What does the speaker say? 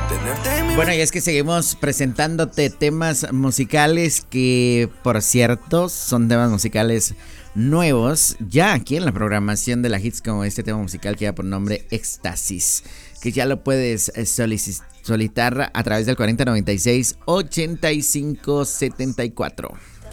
Bueno, y es que seguimos presentándote temas musicales que, por cierto, son temas musicales nuevos, ya aquí en la programación de la Hits, como este tema musical que lleva por nombre Éxtasis, que ya lo puedes solicitar a través del 4096-8574.